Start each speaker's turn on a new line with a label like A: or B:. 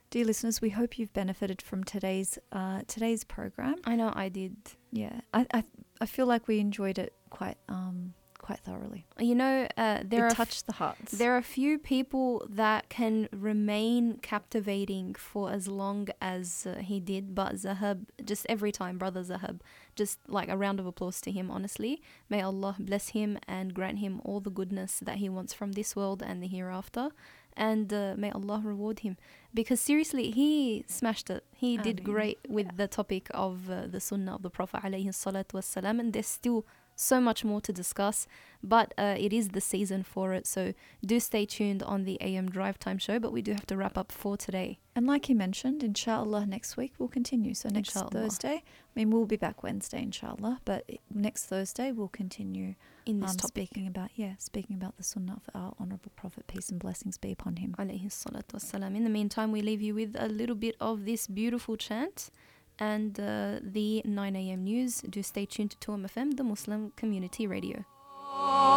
A: Dear listeners, we hope you've benefited from today's program.
B: I know I did.
A: Yeah, I feel like we enjoyed it quite thoroughly.
B: You know,
A: It touched the hearts.
B: There are few people that can remain captivating for as long as he did, but Zahab, just every time, Brother Zahab, just like a round of applause to him, honestly. May Allah bless him and grant him all the goodness that he wants from this world and the hereafter. And may Allah reward him. Because seriously, he smashed it. He did great with the topic of the Sunnah of the Prophet alayhi salatu wassalam. And there's still so much more to discuss, but it is the season for it, so do stay tuned on the AM Drive Time show, but we do have to wrap up for today.
A: And like he mentioned, inshallah next week we'll continue. So next Thursday, I mean we'll be back Wednesday inshallah, but next Thursday we'll continue
B: in this topic.
A: speaking about the Sunnah of our honourable Prophet, peace and blessings be upon him.
B: Alayhi salatu wassalam. In the meantime, we leave you with a little bit of this beautiful chant and the 9 a.m. news. Do stay tuned to 2MFM, the Muslim Community Radio.